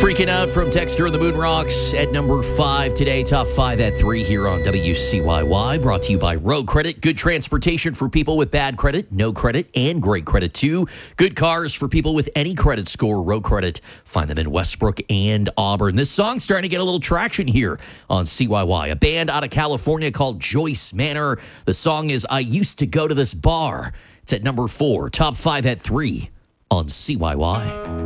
Freaking Out from Dexter and the Moon Rocks at number 5 today. Top 5 at 3 here on WCYY. Brought to you by Road Credit. Good transportation for people with bad credit, no credit, and great credit too. Good cars for people with any credit score. Road Credit. Find them in Westbrook and Auburn. This song's starting to get a little traction here on CYY. A band out of California called Joyce Manor. The song is I Used to Go to This Bar. It's at number 4. Top 5 at 3 on CYY.